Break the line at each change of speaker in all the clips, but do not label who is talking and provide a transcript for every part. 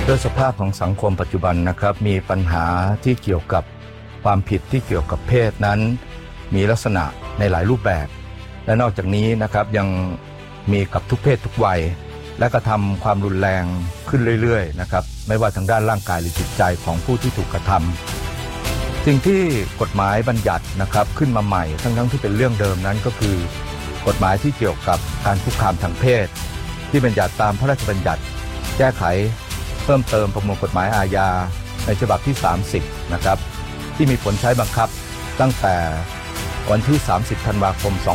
ด้วยสภาพของสังคมปัจจุบันนะครับมีปัญหาที่เกี่ยวกับความผิดที่เกี่ยวกับเพศนั้นมีลักษณะในหลายรูปแบบและนอกจากนี้นะครับยังมีกับทุกเพศทุกวัยและกระทำความรุนแรงขึ้นเรื่อยๆนะครับไม่ว่าทางด้านร่างกายหรือจิตใจของผู้ที่ถูกกระทำสิ่งที่กฎหมายบัญญัตินะครับขึ้นมาใหม่ทั้งที่เป็นเรื่องเดิมนั้นก็คือกฎหมายที่เกี่ยวกับการคุกคามทางเพศที่บัญญัติตามพระราชบัญญัติแก้ไขเพิ่มเติมประมวลกฎหมายอาญาในฉบับที่30นะครับที่มีผลใช้บังคับตั้งแต่วันที่30ธันวาคม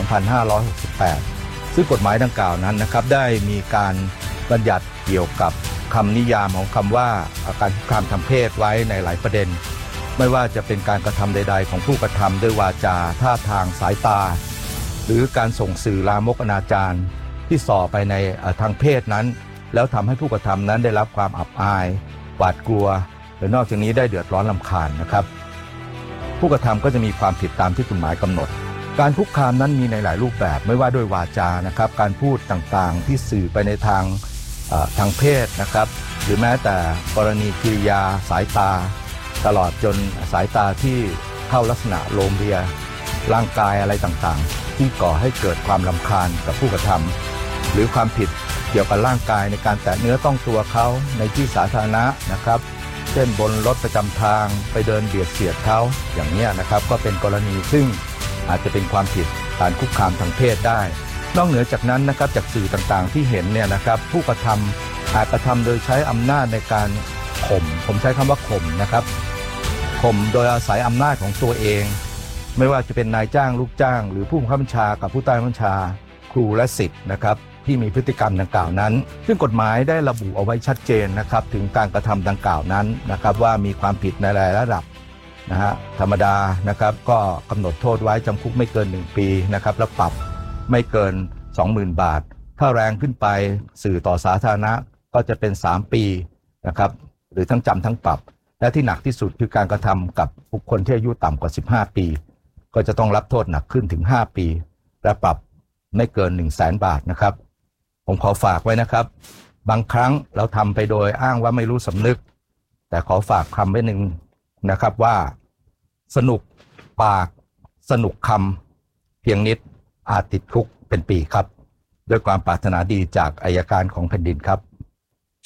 2568ซึ่งกฎหมายดังกล่าวนั้นนะครับได้มีการบัญญัติเกี่ยวกับคำนิยามของคำว่าการคุกคามทางเพศไว้ในหลายประเด็นไม่ว่าจะเป็นการกระทำใดๆของผู้กระทำด้วยวาจาท่าทางสายตาหรือการส่งสื่อลามกอนาจารที่ส่อไปในทางเพศนั้นแล้วทำให้ผู้กระทำนั้นได้รับความอับอายหวาดกลัวหรือนอกจากนี้ได้เดือดร้อนรำคาญนะครับผู้กระทำก็จะมีความผิดตามที่กฎหมายกำหนดการคุกคามนั้นมีในหลายรูปแบบไม่ว่าด้วยวาจานะครับการพูดต่างๆที่สื่อไปในทางเพศนะครับหรือแม้แต่กรณีกิริยาสายตาตลอดจนสายตาที่เข้าลักษณะโลมเลียร่างกายอะไรต่างๆที่ก่อให้เกิดความรำคาญกับผู้กระทำหรือความผิดเกี่ยวกับร่างกายในการแตะเนื้อต้องตัวเขาในที่สาธารณะนะครับเช่นบนรถประจำทางไปเดินเบียดเสียดเขาอย่างนี้นะครับก็เป็นกรณีซึ่งอาจจะเป็นความผิดฐานคุกคามทางเพศได้นอกเหนือจากนั้นนะครับจากสื่อต่างๆที่เห็นเนี่ยนะครับผู้กระทำอาจกระทำโดยใช้อำนาจในการข่มผมใช้คำว่าข่มนะครับข่มโดยอาศัยอำนาจของตัวเองไม่ว่าจะเป็นนายจ้างลูกจ้างหรือผู้บังคับบัญชากับผู้ใต้บัญชาครูและศิษย์นะครับที่มีพฤติกรรมดังกล่าวนั้นซึ่งกฎหมายได้ระบุเอาไว้ชัดเจนนะครับถึงการกระทำดังกล่าวนั้นนะครับว่ามีความผิดในหลายระดับนะฮะธรรมดานะครับก็กำหนดโทษไว้จำคุกไม่เกิน1ปีนะครับและปรับไม่เกิน 20,000 บาทถ้าแรงขึ้นไปสื่อต่อสาธารณะก็จะเป็น3ปีนะครับหรือทั้งจำทั้งปรับและที่หนักที่สุดคือการกระทำกับบุคคลที่อายุต่ำกว่า15ปีก็จะต้องรับโทษหนักขึ้นถึง5ปีและปรับไม่เกิน 100,000 บาทนะครับผมขอฝากไว้นะครับบางครั้งเราทำไปโดยอ้างว่าไม่รู้สำนึกแต่ขอฝากคำไว้หนึ่งนะครับว่าสนุกปากสนุกคำเพียงนิดอาจติดคุกเป็นปีครับด้วยความปรารถนาดีจากอัยการของแผ่นดินครับ